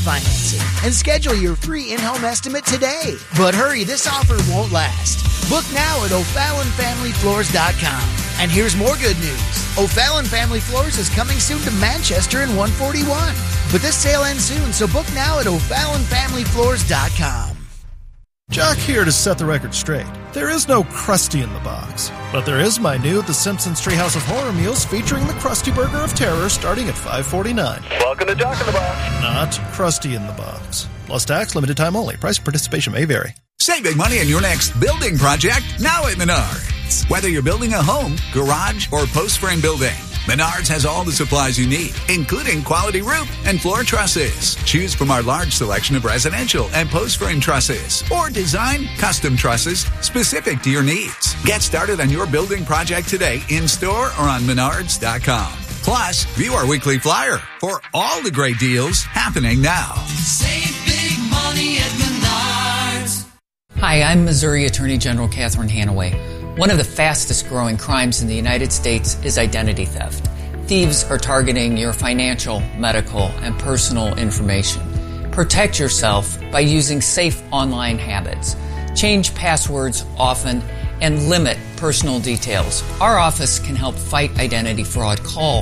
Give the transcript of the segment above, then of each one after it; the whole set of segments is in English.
financing and schedule your free in-home estimate today. But hurry, this offer won't last. Book now at O'FallonFamilyFloors.com. And here's more good news. O'Fallon Family Floors is coming soon to Manchester in 141. But this sale ends soon, so book now at O'FallonFamilyFloors.com. Jock here to set the record straight. There is no Krusty in the Box, but there is my new The Simpsons Treehouse of Horror meals featuring the Krusty Burger of Terror starting at $5.49. Welcome to Jock in the Box. Not Krusty in the Box. Plus tax, limited time only. Price and participation may vary. Save big money on your next building project now at Menards. Whether you're building a home, garage, or post-frame building, Menards has all the supplies you need, including quality roof and floor trusses. Choose from our large selection of residential and post-frame trusses, or design custom trusses specific to your needs. Get started on your building project today in-store or on Menards.com. Plus, view our weekly flyer for all the great deals happening now. Save big money at Menards. Hi, I'm Missouri Attorney General Catherine Hanaway. One of the fastest growing crimes in the United States is identity theft. Thieves are targeting your financial, medical, and personal information. Protect yourself by using safe online habits. Change passwords often and limit personal details. Our office can help fight identity fraud. Call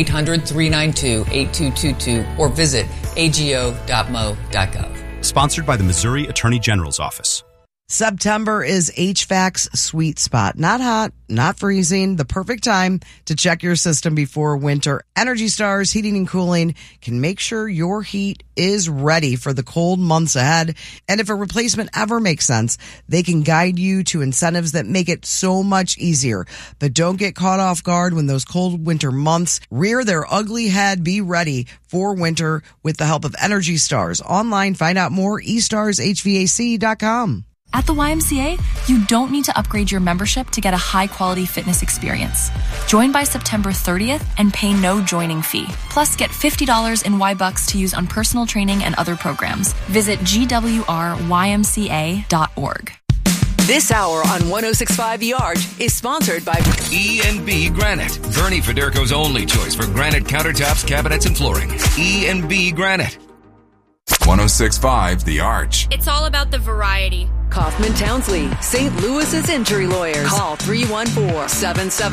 800-392-8222 or visit ago.mo.gov. Sponsored by the Missouri Attorney General's Office. September is HVAC's sweet spot. Not hot, not freezing, the perfect time to check your system before winter. Energy Stars Heating and Cooling can make sure your heat is ready for the cold months ahead. And if a replacement ever makes sense, they can guide you to incentives that make it so much easier. But don't get caught off guard when those cold winter months rear their ugly head. Be ready for winter with the help of Energy Stars. Online, find out more, eStarsHVAC.com. At the YMCA, you don't need to upgrade your membership to get a high-quality fitness experience. Join by September 30th and pay no joining fee. Plus, get $50 in Y-Bucks to use on personal training and other programs. Visit gwrymca.org. This hour on 106.5 The Arch is sponsored by E&B Granite, Vernie Federco's only choice for granite countertops, cabinets, and flooring. E&B Granite. 106.5 The Arch. It's all about the variety. Kaufman Townsley, St. Louis's injury lawyers. Call 314-77